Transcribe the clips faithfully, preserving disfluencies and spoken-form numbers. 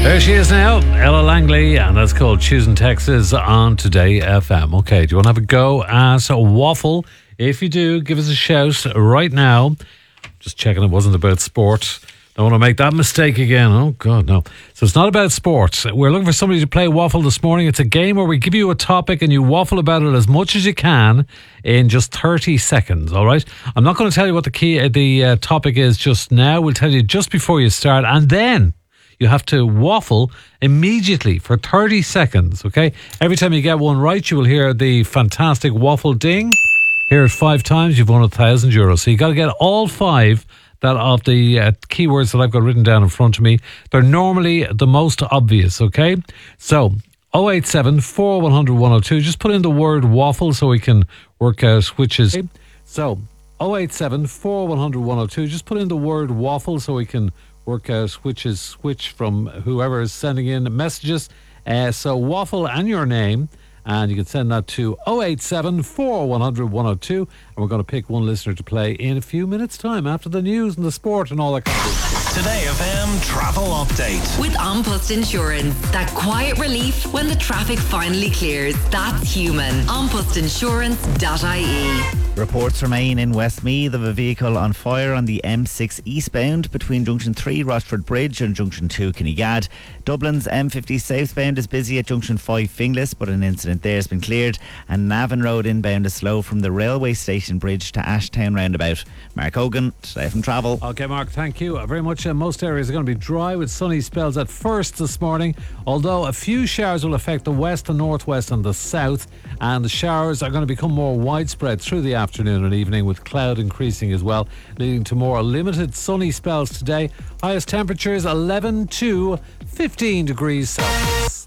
There she is now, Ella Langley, and that's called Choosing Texas on Today F M. Okay, do you want to have a go at a waffle? If you do, give us a shout right now. Just checking it wasn't about sport. Don't want to make that mistake again. Oh, God, no. So it's not about sports. We're looking for somebody to play waffle this morning. It's a game where we give you a topic and you waffle about it as much as you can in just thirty seconds, all right? I'm not going to tell you what the key, the uh, topic is just now. We'll tell you just before you start, and then you have to waffle immediately for thirty seconds, okay? Every time you get one right, you will hear the fantastic waffle ding. Hear it five times, you've won a thousand euros. So you got to get all five that of the uh, keywords that I've got written down in front of me. They're normally the most obvious, okay? So oh eight seven, four one zero zero, one zero two. Just put in the word waffle so we can work out which is. So oh eight seven, four one zero zero, one zero two. Just put in the word waffle so we can work out which is which from whoever is sending in messages. Uh, so waffle and your name, and you can send that to oh eight seven, four one zero zero, one zero two, and we're going to pick one listener to play in a few minutes' time after the news and the sport and all that kind of stuff. Today F M travel update with An Post Insurance. That quiet relief when the traffic finally clears. That's human. an post insurance dot I E. Reports remain in Westmeath of a vehicle on fire on the M six eastbound between Junction three Rochford Bridge and Junction two Kinnegad. Dublin's M fifty southbound is busy at Junction five Finglas, but an incident there has been cleared, and Navan Road inbound is slow from the railway station bridge to Ashtown roundabout. Mark Hogan, Today from Travel. Okay, Mark, thank you very much. Uh, most areas are going to be dry with sunny spells at first this morning, although a few showers will affect the west and northwest and the south, and the showers are going to become more widespread through the afternoon and evening, with cloud increasing as well, leading to more limited sunny spells today. Highest temperatures eleven to fifteen degrees Celsius.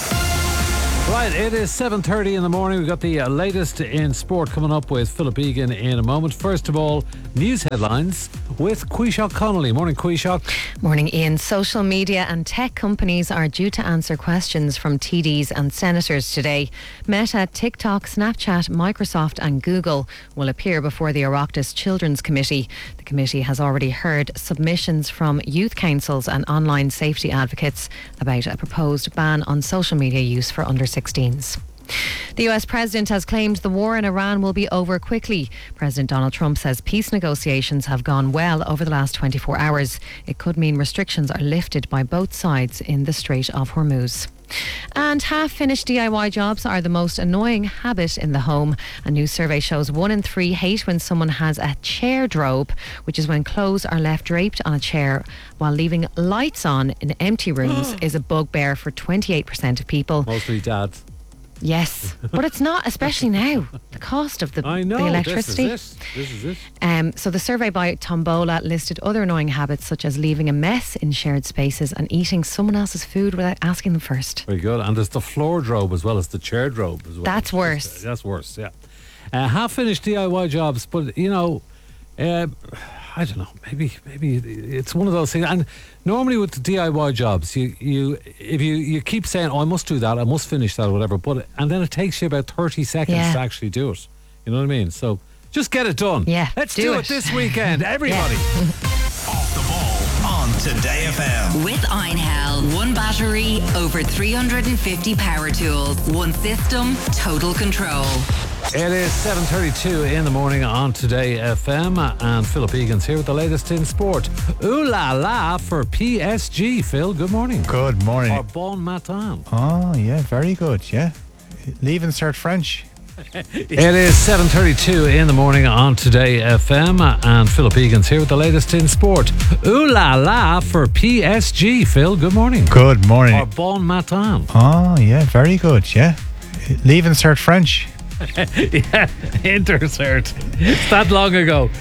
Right, it is seven thirty in the morning. We've got the uh, latest in sport coming up with Philip Egan in a moment. First of all, news headlines with Quishok Connolly. Morning, Quishok. Morning, Ian. Social media and tech companies are due to answer questions from T Ds and senators today. Meta, TikTok, Snapchat, Microsoft and Google will appear before the Oireachtas Children's Committee. The committee has already heard submissions from youth councils and online safety advocates about a proposed ban on social media use for under sixteens. The U S president has claimed the war in Iran will be over quickly. President Donald Trump says peace negotiations have gone well over the last twenty-four hours. It could mean restrictions are lifted by both sides in the Strait of Hormuz. And half-finished D I Y jobs are the most annoying habit in the home. A new survey shows one in three hate when someone has a chair drobe, which is when clothes are left draped on a chair while leaving lights on in empty rooms is a bugbear for twenty-eight percent of people. Mostly dads. Yes, but it's not, especially now. The cost of the, I know, the electricity. This is it. This is it. Um, so the survey by Tombola listed other annoying habits such as leaving a mess in shared spaces and eating someone else's food without asking them first. Very good. And there's the floor drobe as well as the chair drobe as well. That's worse. That's worse, yeah. Uh, half-finished D I Y jobs, but, you know, uh, I don't know, maybe maybe it's one of those things. And normally with the D I Y jobs, you, you if you, you keep saying, oh, I must do that, I must finish that or whatever, but and then it takes you about thirty seconds yeah. to actually do it. You know what I mean? So just get it done. Yeah, Let's do do it, it this weekend, everybody. Yeah. Off the ball on Today F M. With Einhell, one battery, over three hundred fifty power tools, one system, total control. It is seven thirty-two in the morning on Today F M, and Philip Egan's here with the latest in sport. Ooh la la for P S G. Phil, good morning. Good morning. Or bon matin. Oh, yeah, very good, yeah. Leave and start French. It is seven thirty-two in the morning on Today F M, and Philip Egan's here with the latest in sport. Ooh la la for P S G. Phil, good morning. Good morning. Or bon matin. Oh, yeah, very good, yeah. Leave and start French. Yeah, Intercert. It's that long ago.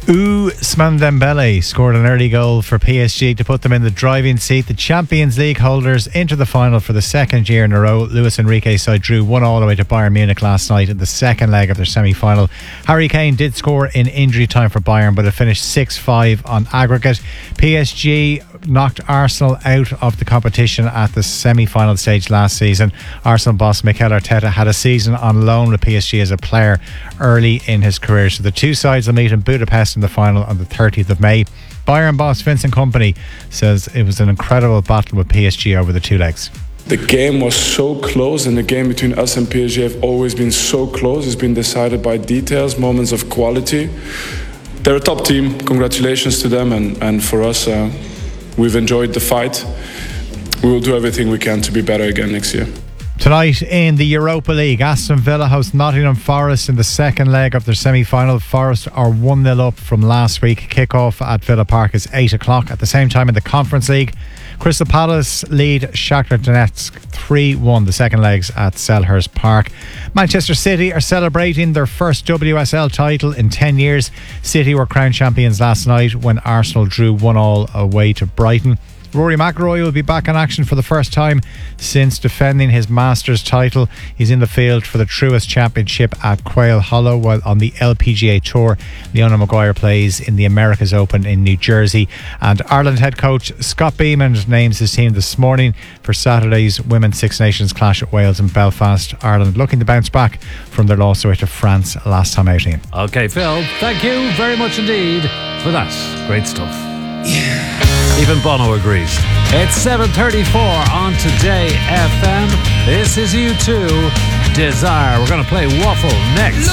Ousmane Dembele scored an early goal for P S G to put them in the driving seat. The Champions League holders into the final for the second year in a row. Luis Enrique's side drew one all away to Bayern Munich last night in the second leg of their semi-final. Harry Kane did score in injury time for Bayern, but it finished six five on aggregate. P S G knocked Arsenal out of the competition at the semi-final stage last season. Arsenal boss Mikel Arteta had a season on loan with P S G as a player early in his career. So the two sides will meet in Budapest in the final on the thirtieth of May. Bayern boss Vincent Kompany says it was an incredible battle with P S G over the two legs. The game was so close, and the game between us and P S G have always been so close. It's been decided by details, moments of quality. They're a top team. Congratulations to them, and, and for us, uh, we've enjoyed the fight. We will do everything we can to be better again next year. Tonight in the Europa League, Aston Villa host Nottingham Forest in the second leg of their semi-final. Forest are one nil up from last week. Kick-off at Villa Park is eight o'clock. At the same time in the Conference League, Crystal Palace lead Shakhtar Donetsk three one, the second legs at Selhurst Park. Manchester City are celebrating their first W S L title in ten years. City were crowned champions last night when Arsenal drew one all away to Brighton. Rory McIlroy will be back in action for the first time since defending his Masters title. He's in the field for the Truist Championship at Quail Hollow, while on the L P G A Tour, Leona Maguire plays in the Americas Open in New Jersey. And Ireland head coach Scott Beamon names his team this morning for Saturday's Women's Six Nations clash at Wales and Belfast. Ireland looking to bounce back from their loss away to France last time out. Ian. Okay, Phil, thank you very much indeed for that. Great stuff. Yeah. Even Bono agrees. It's seven thirty-four on Today F M. This is U two Desire. We're going to play Waffle next.